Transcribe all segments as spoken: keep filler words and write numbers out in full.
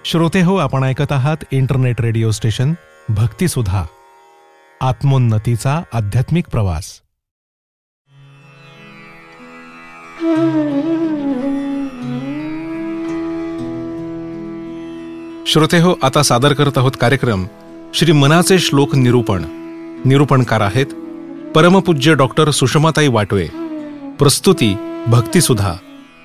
श्रोते हो, आपण ऐकत आहात इंटरनेट रेडिओ स्टेशन भक्तिसुधा, आत्मोन्नतीचा आध्यात्मिक प्रवास. श्रोते हो, आता सादर करत आहोत कार्यक्रम श्री मनाचे श्लोक निरूपण. निरूपणकार आहेत परमपूज्य डॉक्टर सुषमाताई वाटवे. प्रस्तुती भक्तिसुधा.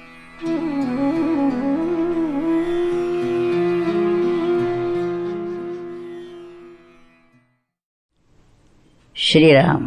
श्रीराम.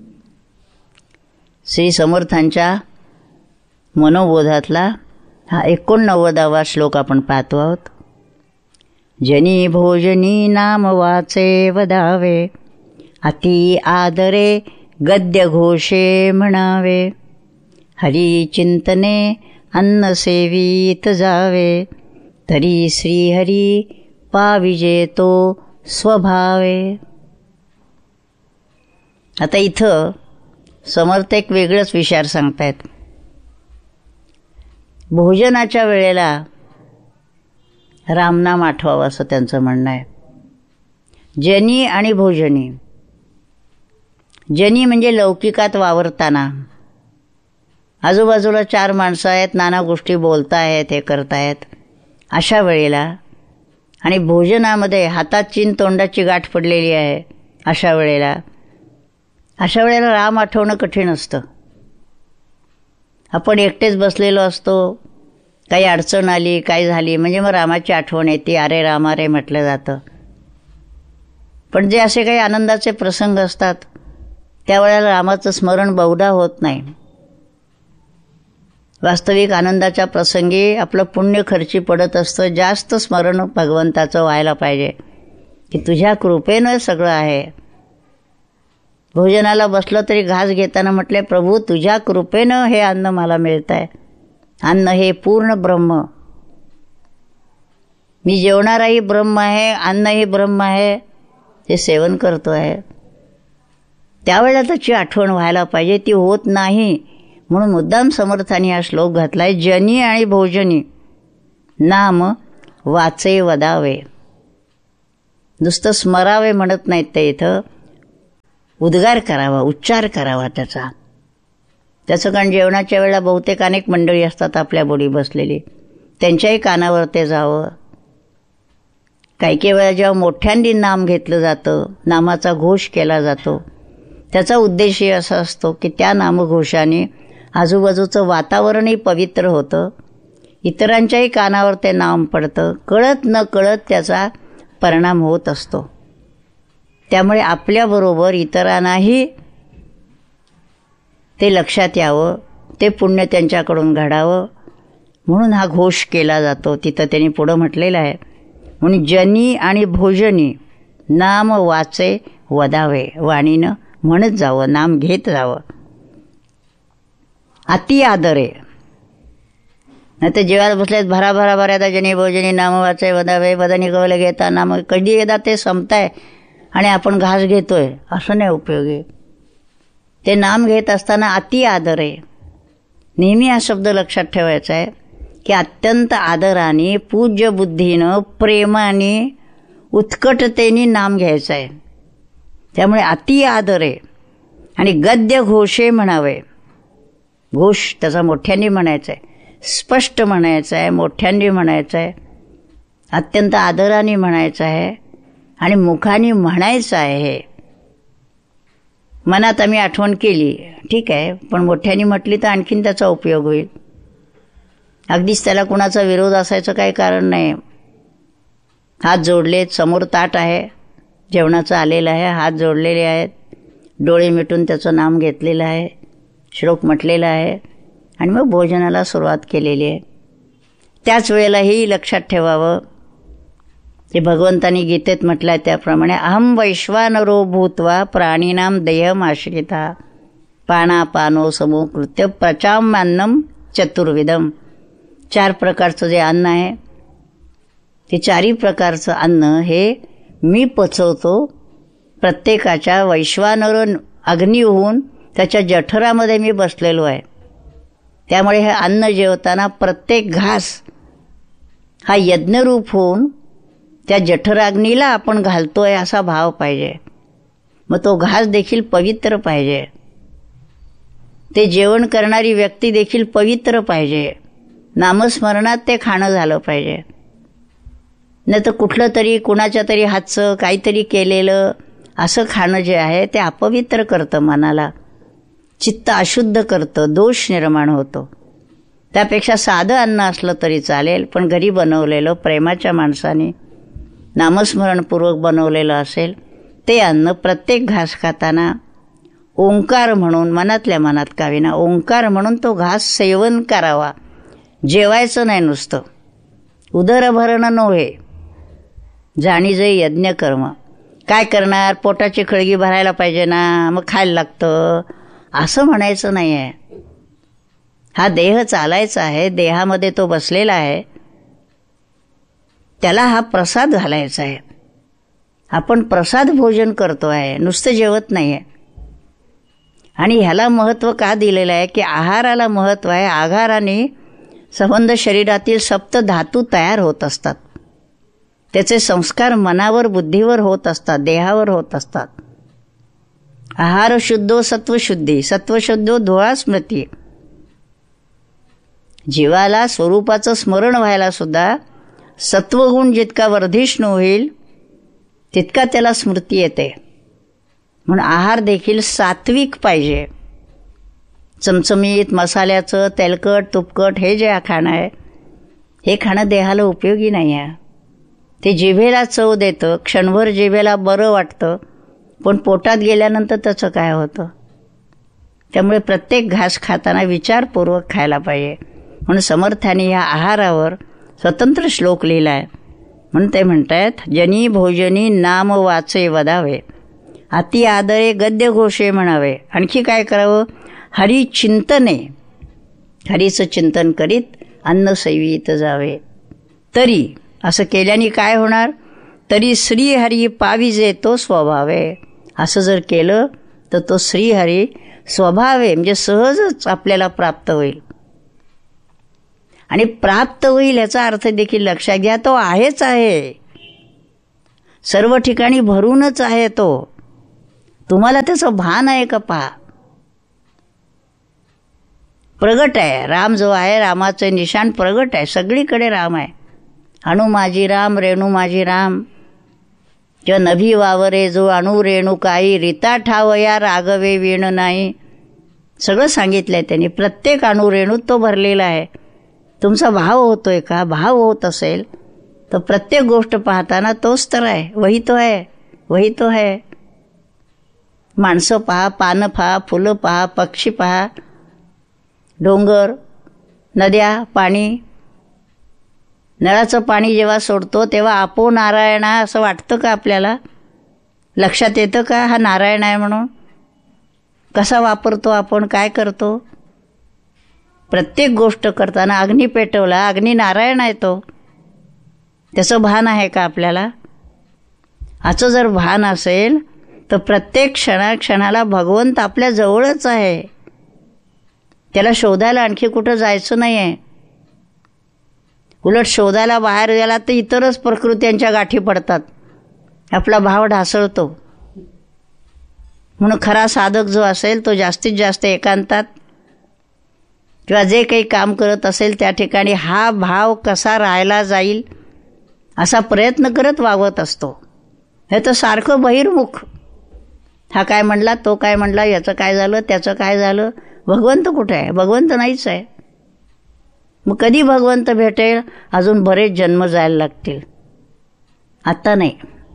श्री समर्थांच्या मनोबोधातला हा एकोणनव्वदावा श्लोक आपण पाहतो आहोत. जनी भोजनी नाम वाचे वदावे, अति आदरे गद्य घोषे म्हणावे. हरी चिंतने अन्न सेवित जावे, तरी श्रीहरी पाविजे तो स्वभावे. आता इथं समर्थ एक वेगळंच विचार सांगतायत. भोजनाच्या वेळेला रामनाम आठवावं असं त्यांचं म्हणणं आहे. जनी आणि भोजनी. जनी म्हणजे लौकिकात वावरताना, आजूबाजूला चार माणसं आहेत, नाना गोष्टी बोलतायत, हे करतायत अशा वेळेला, आणि भोजनामध्ये हातात चीन तोंडाची गाठ पडलेली आहे अशा वेळेला, अशा वेळेला राम आठवणं कठीण असतं. आपण एकटेच बसलेलो असतो, काही अडचण आली, काय झाली म्हणजे मग रामाची आठवण येते, अरे रामा रे म्हटलं जातं. पण जे असे काही आनंदाचे प्रसंग असतात त्यावेळेला रामाचं स्मरण बहुधा होत नाही. वास्तविक आनंदाच्या प्रसंगी आपलं पुण्य खर्ची पडत असतं. जास्त स्मरण भगवंताचं व्हायला पाहिजे की तुझ्या कृपेनं सगळं आहे. भोजनाला बसलं तरी घास घेताना म्हटले, प्रभू तुझ्या कृपेनं हे अन्न मला मिळत आहे. अन्न हे पूर्ण ब्रह्म. मी जेवणाराही ब्रह्म आहे, अन्नही ब्रह्म आहे, ते सेवन करतो आहे. त्यावेळेला त्याची आठवण व्हायला पाहिजे, ती होत नाही. म्हणून मुद्दाम समर्थांनी हा श्लोक घातला आहे. जनी आणि भोजनी नाम वाचे वदावे. नुसतं स्मरावे म्हणत नाहीत ते, इथं उद्गार करावा, उच्चार करावा त्याचा. त्याचं कारण जेवणाच्या वेळेला बहुतेक अनेक मंडळी असतात आपल्या बोडी बसलेली, त्यांच्याही कानावर ते जावं. काही काही वेळा जेव्हा मोठ्यांनी नाम घेतलं जातं, नामाचा घोष केला जातो, त्याचा उद्देशही असा असतो की त्या नामघोषाने आजूबाजूचं वातावरणही पवित्र होतं, इतरांच्याही कानावर ते नाम पडतं, कळत न कळत त्याचा परिणाम होत असतो. त्यामुळे आपल्याबरोबर इतरांनाही ते लक्षात यावं, ते पुण्य त्यांच्याकडून घडावं म्हणून हा घोष केला जातो. तिथं त्यांनी पुढं म्हटलेलं आहे, म्हणून जनी आणि भोजनी नाम वाचे वदावे. वाणीनं म्हणत जावं, नाम घेत जावं. अति आदरे. नाही तर जेवायला बसलेत भरा भरा भरादा जनी भोजनी नाम वाचे वदावे. वदनी कवले घेता नाम. कधी एकदा ते संपताय आणि आपण घास घेतोय असं नाही उपयोगी. ते नाम घेत असताना अति आदर आहे. नेहमी हा शब्द लक्षात ठेवायचा आहे की अत्यंत आदराने, पूज्य बुद्धीनं, प्रेमाने, उत्कटतेने नाम घ्यायचं आहे. त्यामुळे अति आदर आहे. आणि गद्य घोषे म्हणावे. घोष त्याचा मोठ्यांनी म्हणायचा आहे, स्पष्ट म्हणायचं आहे, मोठ्यांनी म्हणायचं आहे, अत्यंत आदराने म्हणायचं आहे आणि मुखाने म्हणायचं आहे. मनात आम्ही आठवण केली ठीक आहे, पण मोठ्याने म्हटली तर आणखीन त्याचा उपयोग होईल. अगदीच त्याला कुणाचा विरोध असायचं काही कारण नाही. हात जोडलेत, समोर ताट आहे, जेवणाचं आलेलं आहे, हात जोडलेले आहेत, डोळे मिटून त्याचं नाम घेतलेलं आहे, श्लोक म्हटलेला आहे आणि मग भोजनाला सुरुवात केलेली आहे. त्याच वेळेला ही लक्षात ठेवावं ते भगवंतानी गीतेत म्हटलं आहे त्याप्रमाणे, अहम वैश्वानरो भूत्वा प्राणीनाम देहम आश्रिता पानापानो समोकृत्य प्रचाम्यान्नम चतुर्विधम. चार प्रकारचं जे अन्न आहे ते चारही प्रकारचं अन्न हे मी पचवतो. प्रत्येकाच्या वैश्वानर अग्नी होऊन त्याच्या जठरामध्ये मी बसलेलो आहे. त्यामुळे हे अन्न जेवताना प्रत्येक घास हा यज्ञरूप होऊन त्या जठराग्नीला आपण घालतोय असा भाव पाहिजे. मग तो घास देखील पवित्र पाहिजे. ते जेवण करणारी व्यक्ती देखील पवित्र पाहिजे. नामस्मरणात ते खाणं झालं पाहिजे. नाही तर कुठलं तरी कुणाच्या तरी हातचं काहीतरी केलेलं असं खाणं जे आहे ते अपवित्र करतं मनाला, चित्त अशुद्ध करतं, दोष निर्माण होतो. त्यापेक्षा साधं अन्न असलं तरी चालेल, पण घरी बनवलेलं प्रेमाच्या माणसाने नामस्मरणपूर्वक बनवलेलं असेल ते अन्न प्रत्येक घास खाताना ओंकार म्हणून मनातल्या मनात का विना ओंकार म्हणून तो घास सेवन करावा. जेवायचं नाही नुसतं, उदरभरणं नव्हे, जाणीजे यज्ञ कर्म. काय करणार, पोटाची खळगी भरायला पाहिजे ना, मग खायला लागतं असं म्हणायचं नाही आहे. हा देह चालायचा आहे, देहामध्ये तो बसलेला आहे, त्याला हा प्रसाद घालायचा आहे. आपण प्रसाद भोजन करतो आहे, नुसतं जेवत नाही आहे. आणि ह्याला महत्त्व का दिलेलं आहे की आहाराला महत्त्व आहे. आहाराने संबंध शरीरातील सप्त धातू तयार होत असतात. त्याचे संस्कार मनावर बुद्धीवर होत असतात, देहावर होत असतात. आहार शुद्धो सत्वशुद्धी, सत्वशुद्धो धुळा स्मृती. जीवाला स्वरूपाचं स्मरण व्हायला सुद्धा सत्वगुण जितका वर्धिष्णू होईल तितका त्याला स्मृती येते. म्हणून आहार देखील सात्विक पाहिजे. चमचमीत मसाल्याचं तेलकट तुपकट हे जे खाणं आहे हे खाणं देहाला उपयोगी नाही आहे. ते जिभेला चव देतं, क्षणभर जिभेला बरं वाटतं, पण पोटात गेल्यानंतर त्याचं काय होतं. त्यामुळे प्रत्येक घास खाताना विचारपूर्वक खायला पाहिजे. म्हणून समर्थांनी या आहारावर स्वतंत्र श्लोक लिहिला आहे. म्हणून ते म्हणतात, जनी भोजनी नाम वाचे वदावे, अति आदरे गद्य घोषे म्हणावे. आणखी काय करावं, हरी चिंतने, हरीचं चिंतन करीत अन्न सैवीत जावे. तरी असं केल्याने काय होणार, तरी श्रीहरी पाविजे तो स्वभावे. असं जर केलं तर तो श्रीहरी स्वभावे म्हणजे सहजच आपल्याला प्राप्त होईल. आणि प्राप्त होईल याचा अर्थ देखील लक्षात घ्या, तो आहेच आहे, सर्व ठिकाणी भरूनच आहे तो. तुम्हाला त्याचं भान आहे का पहा. प्रगट आहे राम जो आहे, रामाचे निशाण प्रगट आहे, सगळीकडे राम आहे. अणु माझी राम रेणू माझी राम, ज नभी वावरे जो अणु रेणू काही, रीता ठावया रागवे वीण नाही. सगळं सांगितलंय त्यांनी. प्रत्येक अणु रेणूत तो भरलेला आहे. तुमचा भाव होतोय का, भाव होत असेल तर प्रत्येक गोष्ट पाहताना तोच तर आहे, वही तो आहे, वही तो आहे. माणसं पहा, पानं पहा, फुलं पहा, पक्षी पहा, डोंगर, नद्या, पाणी. नळाचं पाणी जेव्हा सोडतो तेव्हा आपो नारायण आहे असं वाटतं का आपल्याला, लक्षात येतं का हा नारायण आहे म्हणून. कसा वापरतो आपण, काय करतो. प्रत्येक गोष्ट करताना अग्नी पेटवला, अग्नी नारायण आहे तो, त्याचं भान आहे का आपल्याला. असं जर भान असेल तर प्रत्येक क्षणाक्षणाला भगवंत आपल्या जवळच आहे. त्याला शोधायला आणखी कुठं जायचं नाही आहे. उलट शोधायला बाहेर गेला तर इतरच प्रकृत्यांच्या गाठी पडतात, आपला भाव ढासळतो. म्हणून खरा साधक जो असेल तो जास्तीत जास्त एकांतात किंवा जे काही काम करत असेल त्या ठिकाणी हा भाव कसा राहायला जाईल असा प्रयत्न करत वागत असतो. हे तर सारखं बहिर्मुख, हा काय म्हणला, तो काय म्हणला, याचं काय झालं, त्याचं काय झालं. भगवंत कुठे आहे, भगवंत नाहीच आहे. मग कधी भगवंत भेटेल, अजून बरेच जन्म जायला लागतील, आत्ता नाही.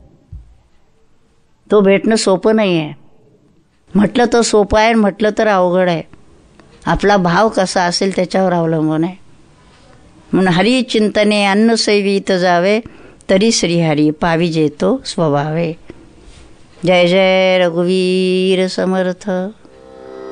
तो भेटणं सोपं नाही आहे. म्हटलं तर सोपं आहे, म्हटलं तर अवघड आहे. आपला भाव कसा असेल त्याच्यावर अवलंबून आहे. म्हणून हरी चिंतने अन्न सेवित जावे, तरी श्रीहरी पाविजे तो स्वभावे. जय जय रघुवीर समर्थ.